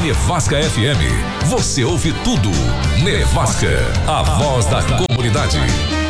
Nevasca FM. Você ouve tudo. Nevasca, a voz da comunidade.